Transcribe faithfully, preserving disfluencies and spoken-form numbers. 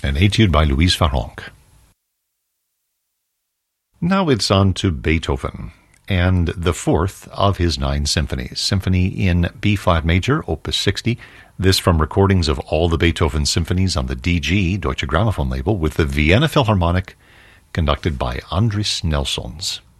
an etude by Louise Farrenc. Now it's on to Beethoven, and the fourth of his nine symphonies, Symphony in B flat major, Opus sixty, this from recordings of all the Beethoven symphonies on the D G, Deutsche Grammophon label, with the Vienna Philharmonic, conducted by Andris Nelsons.